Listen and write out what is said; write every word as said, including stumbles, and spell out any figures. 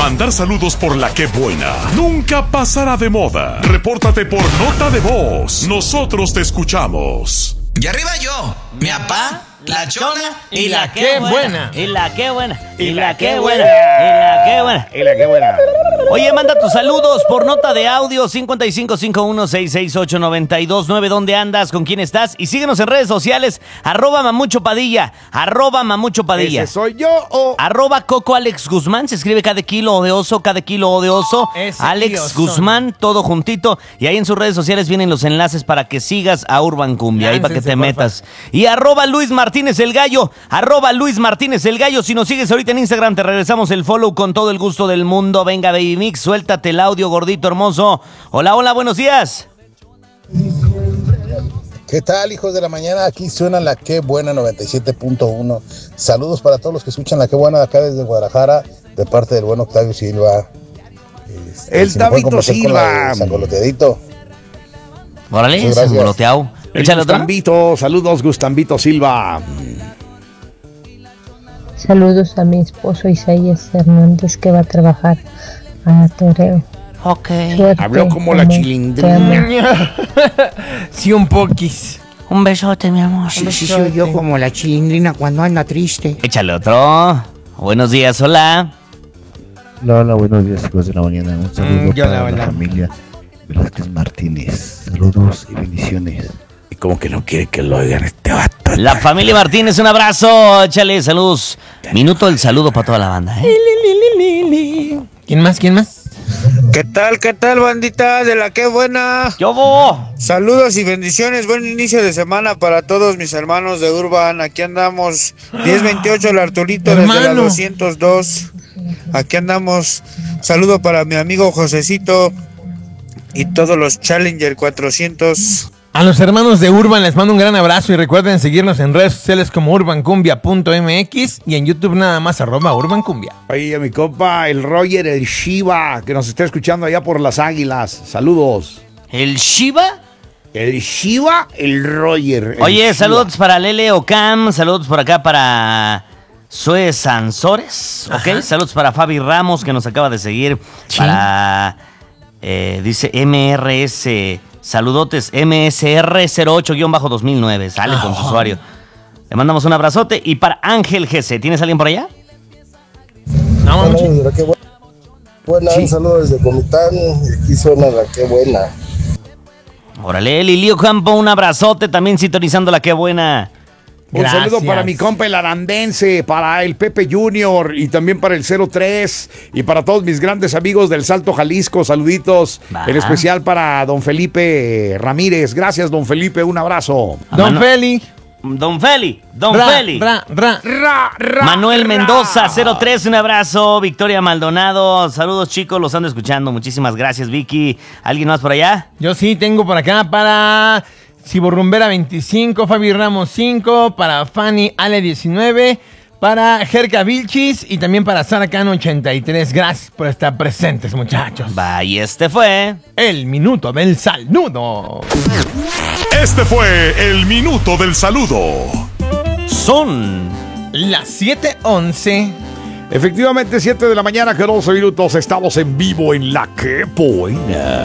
Mandar saludos por la que buena nunca pasará de moda. Repórtate por nota de voz. Nosotros te escuchamos. Y arriba yo, mi papá, la chona y la que buena. Y la que buena. Y la que buena. Y la que buena. Y la que buena. Oye, manda tus saludos por nota de audio cincuenta y cinco cincuenta y uno sesenta y seis ocho noventa y dos nueve. ¿Dónde andas? ¿Con quién estás? Y síguenos en redes sociales. Arroba Mamucho Padilla. Arroba Mamucho Padilla. ¿Ese soy yo o...? Arroba Coco Alex Guzmán. Se escribe cada kilo de oso, cada kilo de oso. Ese Alex tío son. Guzmán, todo juntito. Y ahí en sus redes sociales vienen los enlaces para que sigas a Urban Cumbia. Ahí para que te Láncense, metas. Y arroba Luis Martínez el Gallo. Arroba Luis Martínez el Gallo. Si nos sigues ahorita en Instagram, te regresamos el follow con todo el gusto del mundo. Venga, Baby Mix, suéltate el audio, gordito hermoso. Hola, hola, buenos días. ¿Qué tal, hijos de la mañana? Aquí suena la Que Buena noventa y siete punto uno. Saludos para todos los que escuchan la Que Buena de acá desde Guadalajara, de parte del buen Octavio Silva. Este, El si me pueden Tabito complacer con la Silva. de Sangoloteadito. Órale, Muchas gracias. sangoloteado. El Échale otra. Gustambito, saludos Gustambito Silva. Saludos a mi esposo Isaías Hernández, que va a trabajar a Toreo. Ok. Suerte, Habló como la amor. chilindrina. Te amo. Sí, un poquis. Un besote, mi amor. Sí, sí, soy yo como la chilindrina cuando anda triste. Échale otro. Buenos días, hola. Hola, hola, buenos días, hijos de la mañana. Un saludo Mm, yo para la la verdad. familia Velázquez Martínez. Saludos y bendiciones. Y como que no quiere que lo oigan este vato. La familia Martínez, un abrazo. Échale, saludos. Minuto del saludo para toda la banda, ¿eh? ¿Quién más? ¿Quién más? ¿Qué tal, qué tal, bandita de la Que Buena? ¡Yo bo! Saludos y bendiciones, buen inicio de semana para todos mis hermanos de Urban. Aquí andamos, diez veintiocho el Arturito desde la Hermano. doscientos dos. Aquí andamos, saludo para mi amigo Josecito y todos los Challenger cuatrocientos. A los hermanos de Urban les mando un gran abrazo y recuerden seguirnos en redes sociales como urbancumbia punto m x y en YouTube nada más arroba urbancumbia. Oye, a mi compa, el Roger, el Shiva, que nos está escuchando allá por las Águilas. Saludos. ¿El Shiva? El Shiva, el Roger. el Oye, Shiva. saludos para Lele Ocam. Saludos por acá para Sue Sansores. Ok, Ajá. saludos para Fabi Ramos, que nos acaba de seguir. Sí. Para, eh, dice M R S. Saludotes, M S R cero ocho dos mil nueve. Sale con su usuario. Le mandamos un abrazote. Y para Ángel G C, ¿tienes alguien por allá? No, Hola, mamucho. amigos de la Que Buena. Sí. Un saludo desde Comitán. Y aquí suena la Que Buena. Órale, Lilio Campo, un abrazote. También sintonizando la Que Buena. Un Gracias. saludo para mi compa el Arandense, para el Pepe Junior y también para el cero tres y para todos mis grandes amigos del Salto Jalisco. Saluditos, Va. en especial para don Felipe Ramírez. Gracias, don Felipe, un abrazo. A Don Manu- Feli. Don Feli, Don Ra, Feli. ra, ra. Ra, ra, Manuel ra. Mendoza, cero tres, un abrazo. Victoria Maldonado, saludos chicos, los ando escuchando. Muchísimas gracias, Vicky. ¿Alguien más por allá? Yo sí tengo por acá para Ciborrumbera veinticinco, Fabi Ramos cinco, para Fanny Ale diecinueve, para Jerka Vilchis y también para Sara Cano ochenta y tres. Gracias por estar presentes, muchachos. Va, y este fue... El minuto del saludo. Este fue el minuto del saludo. Son... Las siete once. Efectivamente, siete de la mañana, que doce minutos, estamos en vivo en La Que Buena.